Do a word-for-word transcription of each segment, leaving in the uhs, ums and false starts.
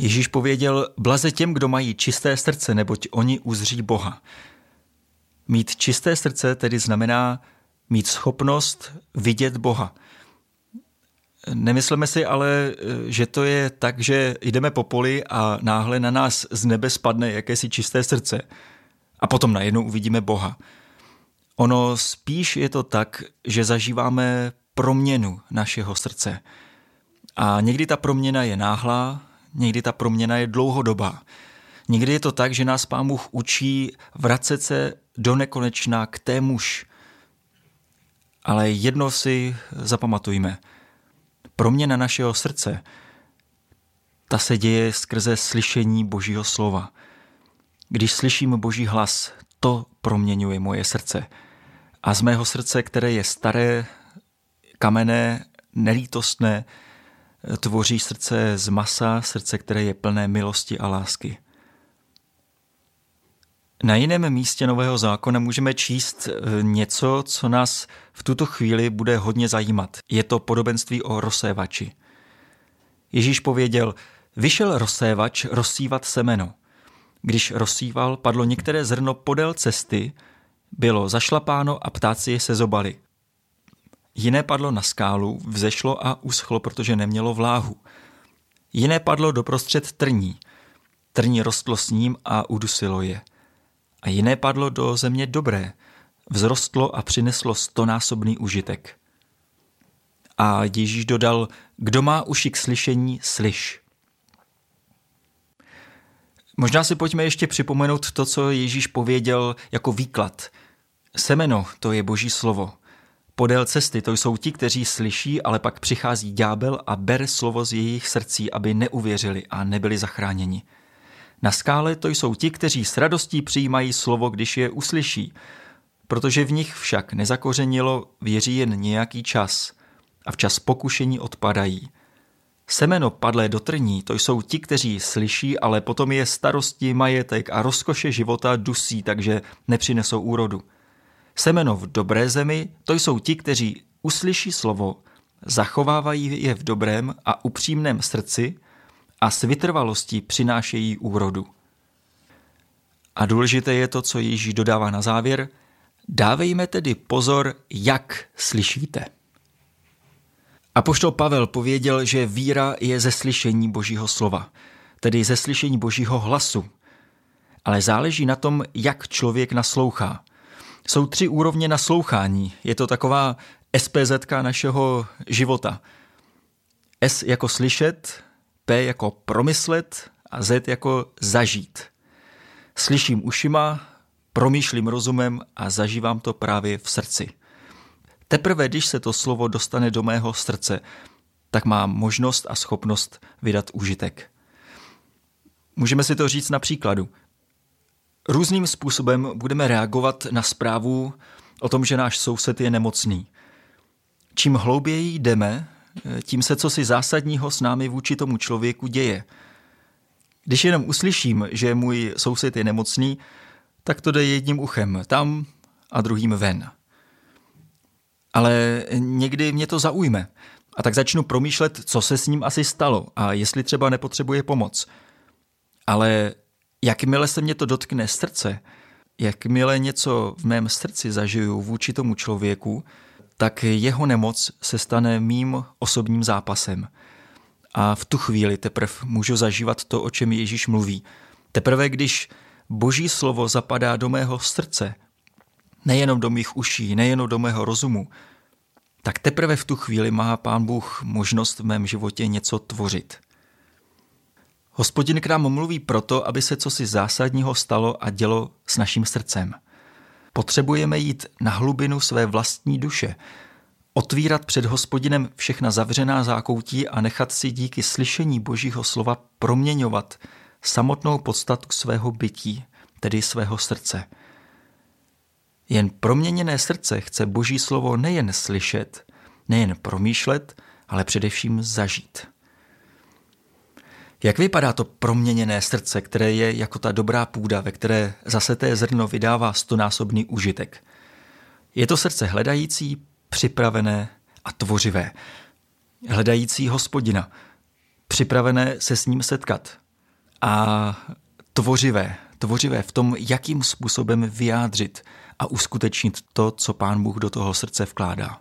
Ježíš pověděl, blaze těm, kdo mají čisté srdce, neboť oni uzří Boha. Mít čisté srdce tedy znamená mít schopnost vidět Boha. Nemyslíme si ale, že to je tak, že jdeme po poli a náhle na nás z nebe spadne jakési čisté srdce a potom najednou uvidíme Boha. Ono spíš je to tak, že zažíváme proměnu našeho srdce. A někdy ta proměna je náhlá, někdy ta proměna je dlouhodobá. Někdy je to tak, že nás Pán Bůh učí vracet se do nekonečna k témuž. Ale jedno si zapamatujme. Proměna našeho srdce, ta se děje skrze slyšení Božího slova. Když slyším Boží hlas, to proměňuje moje srdce. A z mého srdce, které je staré, kamenné, nelítostné, tvoří srdce z masa, srdce, které je plné milosti a lásky. Na jiném místě Nového zákona můžeme číst něco, co nás v tuto chvíli bude hodně zajímat. Je to podobenství o rozsévači. Ježíš pověděl, vyšel rozsévač rozsívat semeno. Když rozsíval, padlo některé zrno podél cesty, bylo zašlapáno a ptáci je sezobali. Jiné padlo na skálu, vzešlo a uschlo, protože nemělo vláhu. Jiné padlo doprostřed trní. Trní rostlo s ním a udusilo je. A jiné padlo do země dobré, vzrostlo a přineslo stonásobný užitek. A Ježíš dodal, kdo má uši k slyšení, slyš. Možná si pojďme ještě připomenout to, co Ježíš pověděl jako výklad. Semeno, to je Boží slovo. Podél cesty, to jsou ti, kteří slyší, ale pak přichází ďábel a bere slovo z jejich srdcí, aby neuvěřili a nebyli zachráněni. Na skále to jsou ti, kteří s radostí přijímají slovo, když je uslyší, protože v nich však nezakořenilo, věří jen nějaký čas a v čas pokušení odpadají. Semeno padlé do trní, to jsou ti, kteří slyší, ale potom je starosti, majetek a rozkoše života dusí, takže nepřinesou úrodu. Semeno v dobré zemi, to jsou ti, kteří uslyší slovo, zachovávají je v dobrém a upřímném srdci a s vytrvalostí přinášejí úrodu. A důležité je to, co Ježíš dodává na závěr, dávejme tedy pozor, jak slyšíte. Apoštol Pavel pověděl, že víra je ze slyšení Božího slova, tedy ze slyšení Božího hlasu. Ale záleží na tom, jak člověk naslouchá. Jsou tři úrovně naslouchání. Je to taková es pé zetka našeho života. S jako slyšet, P jako promyslet a Z jako zažít. Slyším ušima, promýšlím rozumem a zažívám to právě v srdci. Teprve, když se to slovo dostane do mého srdce, tak mám možnost a schopnost vydat užitek. Můžeme si to říct na příkladu. Různým způsobem budeme reagovat na zprávu o tom, že náš soused je nemocný. Čím hlouběji jdeme, tím se cosi zásadního s námi vůči tomu člověku děje. Když jenom uslyším, že můj soused je nemocný, tak to jde jedním uchem tam a druhým ven. Ale někdy mě to zaujme a tak začnu promýšlet, co se s ním asi stalo a jestli třeba nepotřebuje pomoc. Ale jakmile se mě to dotkne srdce, jakmile něco v mém srdci zažiju vůči tomu člověku, tak jeho nemoc se stane mým osobním zápasem. A v tu chvíli teprve můžu zažívat to, o čem Ježíš mluví. Teprve když Boží slovo zapadá do mého srdce, nejenom do mých uší, nejenom do mého rozumu, tak teprve v tu chvíli má Pán Bůh možnost v mém životě něco tvořit. Hospodin k nám mluví proto, aby se cosi zásadního stalo a dělo s naším srdcem. Potřebujeme jít na hlubinu své vlastní duše, otvírat před Hospodinem všechna zavřená zákoutí a nechat si díky slyšení Božího slova proměňovat samotnou podstatu svého bytí, tedy svého srdce. Jen proměněné srdce chce Boží slovo nejen slyšet, nejen promýšlet, ale především zažít. Jak vypadá to proměněné srdce, které je jako ta dobrá půda, ve které zaseté zrno vydává stonásobný užitek? Je to srdce hledající, připravené a tvořivé. Hledající Hospodina, připravené se s ním setkat. a tvořivé. Tvořivé v tom, jakým způsobem vyjádřit a uskutečnit to, co Pán Bůh do toho srdce vkládá.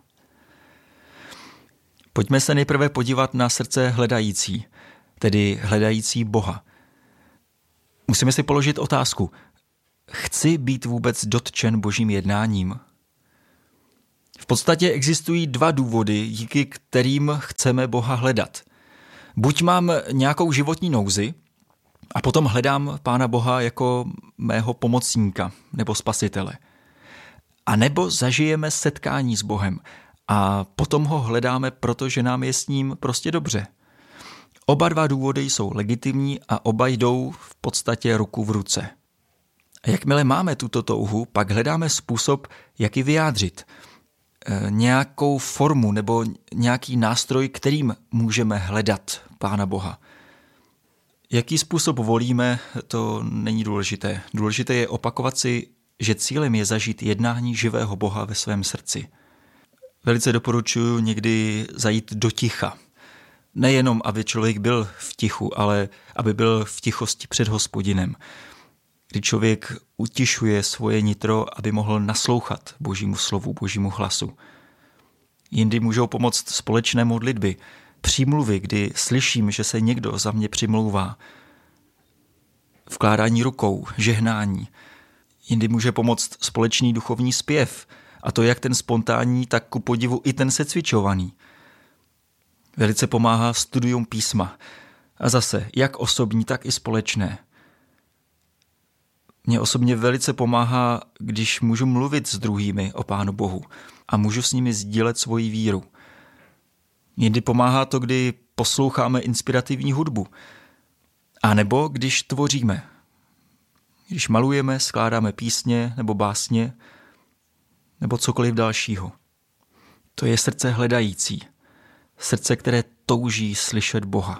Pojďme se nejprve podívat na srdce hledající, tedy hledající Boha. Musíme si položit otázku, chci být vůbec dotčen Božím jednáním? V podstatě existují dva důvody, díky kterým chceme Boha hledat. Buď mám nějakou životní nouzi a potom hledám Pána Boha jako mého pomocníka nebo spasitele. A nebo zažijeme setkání s Bohem a potom ho hledáme, protože nám je s ním prostě dobře. Oba dva důvody jsou legitimní a oba jdou v podstatě ruku v ruce. A jakmile máme tuto touhu, pak hledáme způsob, jak ji vyjádřit. E, nějakou formu nebo nějaký nástroj, kterým můžeme hledat Pána Boha. Jaký způsob volíme, to není důležité. Důležité je opakovat si, že cílem je zažít jednání živého Boha ve svém srdci. Velice doporučuji někdy zajít do ticha. Nejenom, aby člověk byl v tichu, ale aby byl v tichosti před Hospodinem. Kdy člověk utišuje svoje nitro, aby mohl naslouchat Božímu slovu, Božímu hlasu. Jindy můžou pomoct společné modlitby, přímluvy, kdy slyším, že se někdo za mě přimlouvá. Vkládání rukou, žehnání. Jindy může pomoct společný duchovní zpěv, a to jak ten spontánní, tak ku podivu i ten secvičovaný. Velice pomáhá studium písma. A zase, jak osobní, tak i společné. Mně osobně velice pomáhá, když můžu mluvit s druhými o Pánu Bohu a můžu s nimi sdílet svoji víru. Někdy pomáhá to, kdy posloucháme inspirativní hudbu. A nebo když tvoříme. Když malujeme, skládáme písně nebo básně, nebo cokoliv dalšího. To je srdce hledající. Srdce, které touží slyšet Boha.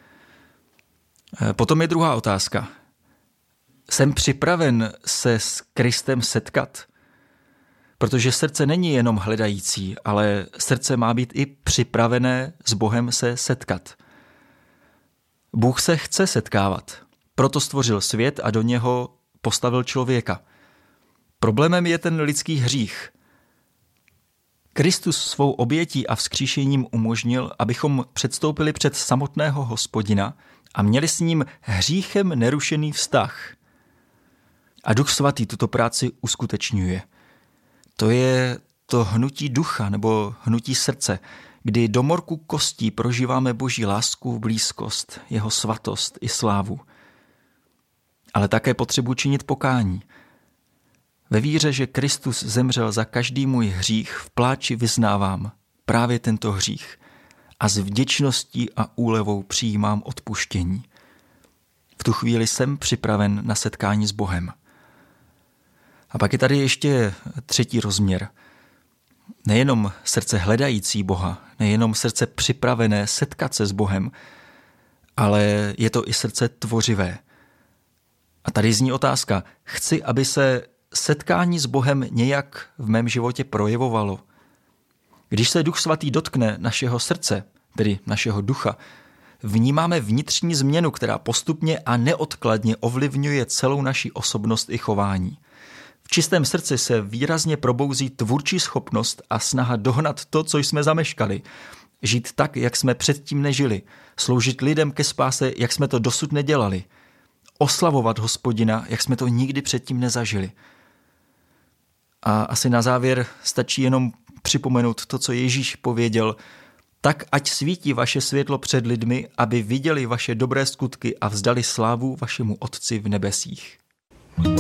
Potom je druhá otázka. Jsem připraven se s Kristem setkat? Protože srdce není jenom hledající, ale srdce má být i připravené s Bohem se setkat. Bůh se chce setkávat, proto stvořil svět a do něho postavil člověka. Problémem je ten lidský hřích. Kristus svou obětí a vzkříšením umožnil, abychom předstoupili před samotného Hospodina a měli s ním hříchem nerušený vztah. A Duch Svatý tuto práci uskutečňuje. To je to hnutí ducha nebo hnutí srdce, kdy do morku kostí prožíváme Boží lásku, blízkost, jeho svatost i slávu. Ale také potřebuji činit pokání. Ve víře, že Kristus zemřel za každý můj hřích, v pláči vyznávám právě tento hřích a s vděčností a úlevou přijímám odpuštění. V tu chvíli jsem připraven na setkání s Bohem. A pak je tady ještě třetí rozměr. Nejenom srdce hledající Boha, nejenom srdce připravené setkat se s Bohem, ale je to i srdce tvořivé. A tady zní otázka, chci, aby se setkání s Bohem nějak v mém životě projevovalo. Když se Duch Svatý dotkne našeho srdce, tedy našeho ducha, vnímáme vnitřní změnu, která postupně a neodkladně ovlivňuje celou naši osobnost i chování. V čistém srdci se výrazně probouzí tvůrčí schopnost a snaha dohnat to, co jsme zameškali. Žít tak, jak jsme předtím nežili. Sloužit lidem ke spáse, jak jsme to dosud nedělali. Oslavovat Hospodina, jak jsme to nikdy předtím nezažili. A asi na závěr stačí jenom připomenout to, co Ježíš pověděl. Tak ať svítí vaše světlo před lidmi, aby viděli vaše dobré skutky a vzdali slávu vašemu Otci v nebesích.